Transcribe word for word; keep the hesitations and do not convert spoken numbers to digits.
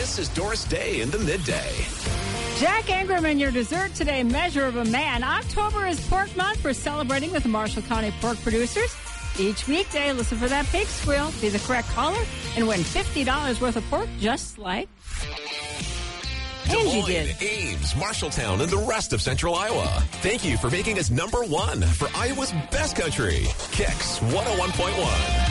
This is Doris Day in the Midday. Jack Ingram, your dessert today, Measure of a Man. October is Pork Month. We're celebrating with the Marshall County pork producers. Each weekday, listen for that pig squeal, be the correct caller, and win fifty dollars worth of pork just like Angie did. Ames, Marshalltown, and the rest of Central Iowa. Thank you for making us number one for Iowa's best country. Kicks one oh one point one.